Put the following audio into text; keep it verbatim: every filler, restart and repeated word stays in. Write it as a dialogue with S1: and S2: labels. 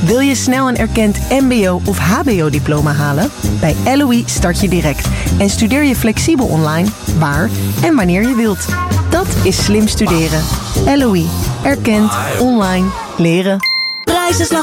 S1: Wil je snel een erkend mbo of hbo-diploma halen? Bij L O E start je direct en studeer je flexibel online, waar en wanneer je wilt. Dat is slim studeren. L O E. Erkend online leren.
S2: Prijzenslag